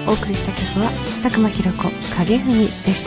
お送りした曲は佐久間ひろ子影文でした。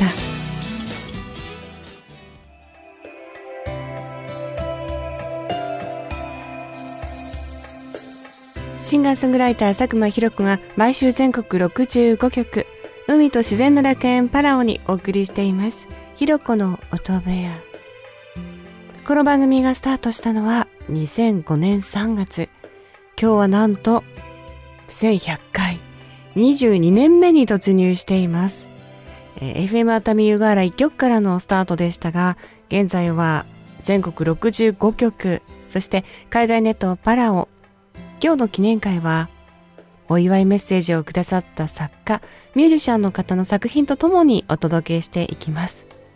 シンガーソングライター佐久間ひろ子が毎週全国65曲海と自然の楽園パラオにお送りしています。ひろこの音部屋。この番組がスタートしたのは2005年3月。今日はなんと1100回22年目に突入しています。FM 熱海湯河原1曲からのスタートでしたが、現在は全国65曲、そして海外ネットパラオ。今日の記念会はお祝いメッセージをくださった作家、ミュージシャンの方の作品とともにお届けしていきます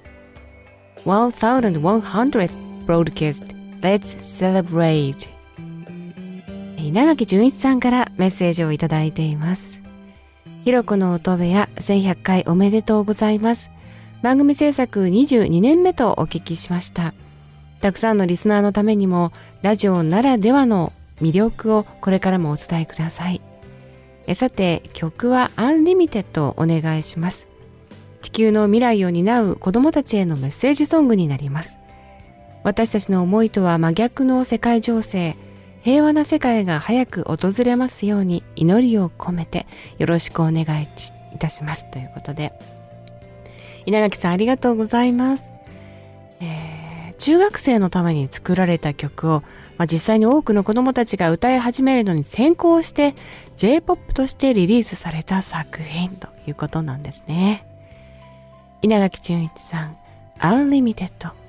。1100th broadcast Let's Celebrate。 稲垣淳一さんからメッセージをいただいています。ひろこの音部屋1100回おめでとうございます。番組制作22年目とお聞きしました。たくさんのリスナーのためにもラジオならではの魅力をこれからもお伝えください。さて、曲はアンリミテッドをお願いします。地球の未来を担う子どもたちへのメッセージソングになります。私たちの思いとは真逆の世界情勢、平和な世界が早く訪れますように祈りを込めてよろしくお願いいたしますということで、稲垣さんありがとうございます。中学生のために作られた曲を、実際に多くの子どもたちが歌い始めるのに先行して J-POP としてリリースされた作品ということなんですね。稲垣淳一さん、Unlimited。